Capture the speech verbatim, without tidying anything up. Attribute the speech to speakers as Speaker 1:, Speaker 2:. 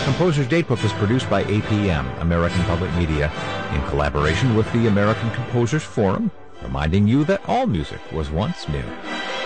Speaker 1: Composer's Datebook is produced by A P M, American Public Media, in collaboration with the American Composers Forum, reminding you that all music was once new.